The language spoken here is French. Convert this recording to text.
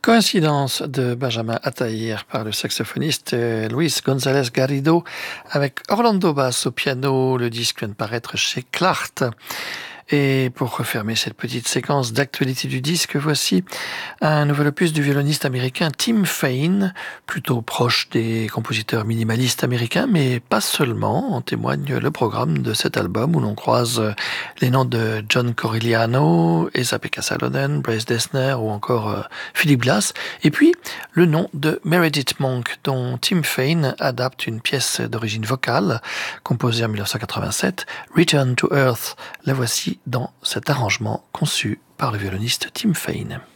Coïncidence de Benjamin Attahir par le saxophoniste Luis González Garrido avec Orlando Bass au piano. Le disque vient de paraître chez Clart. Et pour refermer cette petite séquence d'actualité du disque, voici un nouvel opus du violoniste américain Tim Fain, plutôt proche des compositeurs minimalistes américains, mais pas seulement. En témoigne le programme de cet album où l'on croise les noms de John Corigliano, Esa-Pekka Salonen, Brace Dessner ou encore Philip Glass, et puis le nom de Meredith Monk, dont Tim Fain adapte une pièce d'origine vocale composée en 1987, Return to Earth. La voici dans cet arrangement conçu par le violoniste Tim Fain.